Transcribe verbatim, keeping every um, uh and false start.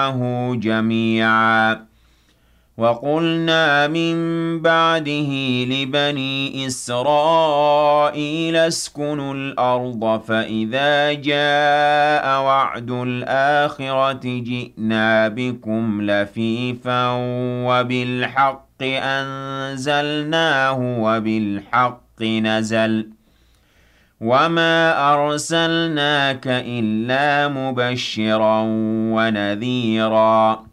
جميعا. وقلنا من بعده لبني إسرائيل اسكنوا الأرض فإذا جاء وعد الآخرة جئنا بكم لفيفا وبالحق أنزلناه وبالحق نزل وما أرسلناك إلا مبشرا ونذيرا